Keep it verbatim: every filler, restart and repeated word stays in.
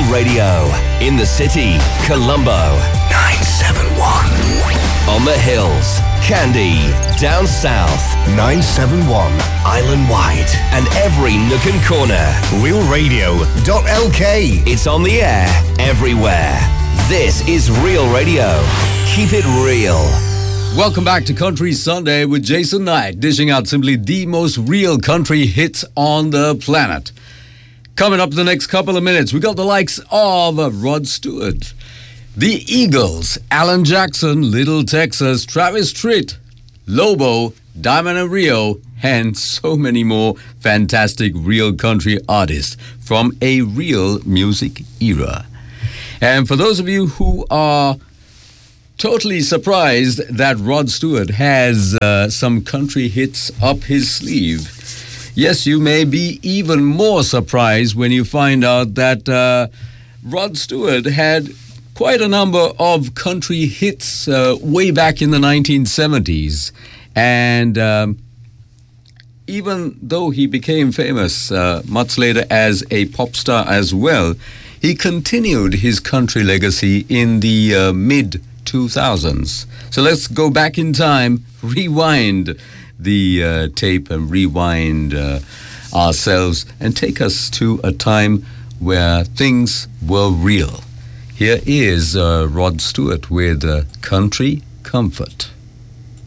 Radio. In the city, Colombo, nine seven one. On the hills, Kandy. Down south, nine seven one. Island wide. And every nook and corner, real radio dot L K. It's on the air everywhere. This is Real Radio. Keep it real. Welcome back to Country Sunday with Jason Knight, dishing out simply the most real country hits on the planet. Coming up in the next couple of minutes, we got the likes of Rod Stewart, the Eagles, Alan Jackson, Little Texas, Travis Tritt, Lobo, Diamond and Rio, and so many more fantastic real country artists from a real music era. And for those of you who are totally surprised that Rod Stewart has uh, some country hits up his sleeve, yes, you may be even more surprised when you find out that uh, Rod Stewart had quite a number of country hits uh, way back in the nineteen seventies. And um, even though he became famous uh, much later as a pop star as well, he continued his country legacy in the uh, mid two thousands. So let's go back in time, rewind the uh, tape and rewind uh, ourselves and take us to a time where things were real. Here is uh, Rod Stewart with uh, Country Comfort.